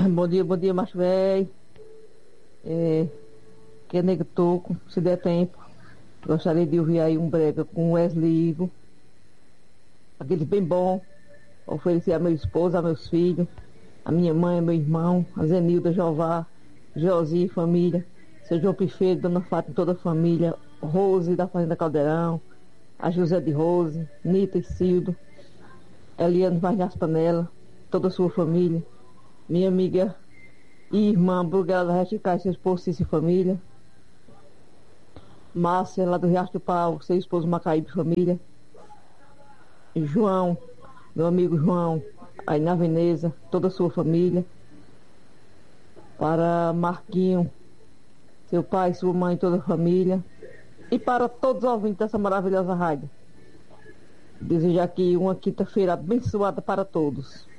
Bom dia, macho velho. É, que é nego toco, se der tempo. Gostaria de ouvir aí um brega com Wesley Igor, aquele bem bom. Oferecer a meu esposo, a meus filhos, a minha mãe, a meu irmão, a Zenilda, Jová, Josi, família, seu João Pifeiro, Dona Fátima, toda a família, Rose da Fazenda Caldeirão, a José de Rose, Nita e Cildo, Eliane Vaz das Panelas, toda a sua família, minha amiga e irmã Bruguela da Resticais, seu esposo Cício e família, Márcia lá do Riacho do Pau, seu esposo Macaíbe e família, João, meu amigo João, aí na Veneza, toda a sua família, para Marquinho, seu pai, sua mãe, toda a família, e para todos os ouvintes dessa maravilhosa rádio. Desejo aqui uma quinta-feira abençoada para todos.